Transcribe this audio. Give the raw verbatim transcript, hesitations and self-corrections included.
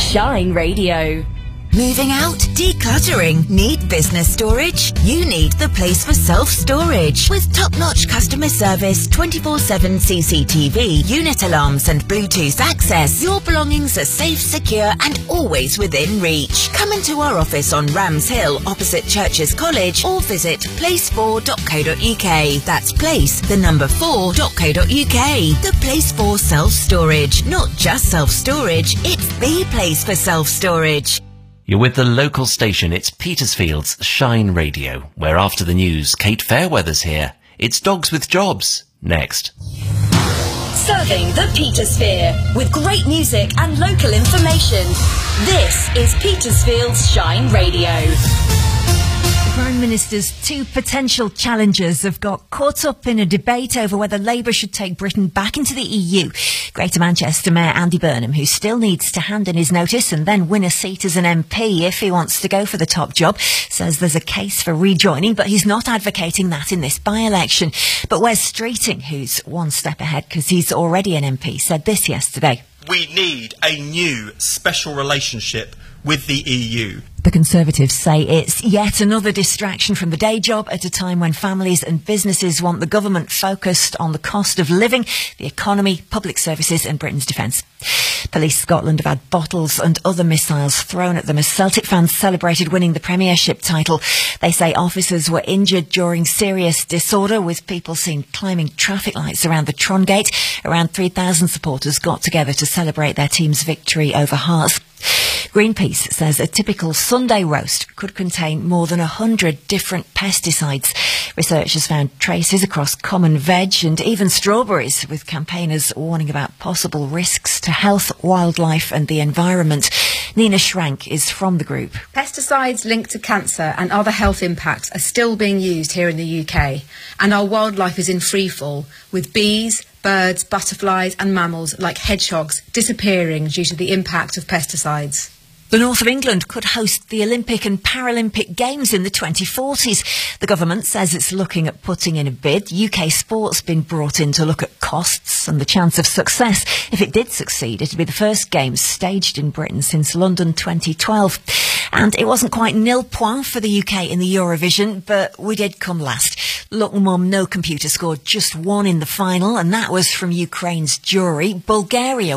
Shine Radio. Moving out? Decluttering? Need business storage? You need the place for self-storage. With top-notch customer service, twenty-four seven C C T V, unit alarms and Bluetooth access, your belongings are safe, secure and always within reach. Come into our office on Rams Hill opposite Churches College or visit place four dot co dot uk. That's place, the number four dot co dot uk. The Place four Self-Storage. Not just self-storage, it's the place for self-storage. You're with the local station. It's Petersfield's Shine Radio, where after the news, Kate Fairweather's here. It's Dogs with Jobs, next. Serving the Petersphere with great music and local information. This is Petersfield's Shine Radio. The Prime Minister's two potential challengers have got caught up in a debate over whether Labour should take Britain back into the E U. Greater Manchester Mayor Andy Burnham, who still needs to hand in his notice and then win a seat as an M P if he wants to go for the top job, says there's a case for rejoining, but he's not advocating that in this by-election. But Wes Streeting, who's one step ahead because he's already an M P, said this yesterday. We need a new special relationship with the E U. The Conservatives say it's yet another distraction from the day job at a time when families and businesses want the government focused on the cost of living, the economy, public services and Britain's defence. Police Scotland have had bottles and other missiles thrown at them as Celtic fans celebrated winning the Premiership title. They say officers were injured during serious disorder, with people seen climbing traffic lights around the Tron Gate. Around three thousand supporters got together to celebrate their team's victory over Hearts. Greenpeace says a typical Sunday roast could contain more than a hundred different pesticides. Researchers found traces across common veg and even strawberries, with campaigners warning about possible risks to health, wildlife and the environment. Nina Schrank is from the group. Pesticides linked to cancer and other health impacts are still being used here in the U K, and our wildlife is in freefall, with bees, birds, butterflies and mammals like hedgehogs disappearing due to the impact of pesticides. The north of England could host the Olympic and Paralympic Games in the twenty forties. The government says it's looking at putting in a bid. U K Sport's been brought in to look at costs and the chance of success. If it did succeed, it'd be the first Games staged in Britain since London twenty twelve. And it wasn't quite nil point for the U K in the Eurovision, but we did come last. Look Mum, no computer scored just one in the final, and that was from Ukraine's jury. Bulgaria